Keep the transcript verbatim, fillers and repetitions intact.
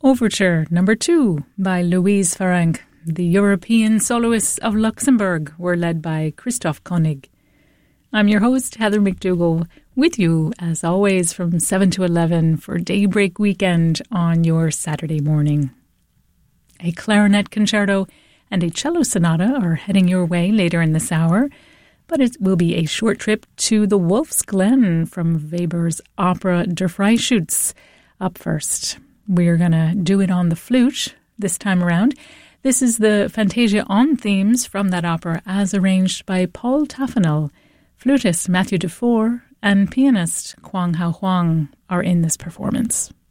Overture number two by Louise Farrenc. The European soloists of Luxembourg were led by Christoph Koenig. I'm your host, Heather McDougall, with you, as always, from seven to eleven for Daybreak Weekend on your Saturday morning. A clarinet concerto and a cello sonata are heading your way later in this hour, but it will be a short trip to the Wolf's Glen from Weber's opera Der Freischütz up first. We're going to do it on the flute this time around. This is the Fantasia on themes from that opera as arranged by Paul Taffanel. Flutist Matthew Dufour and pianist Kwang Hao Huang are in this performance.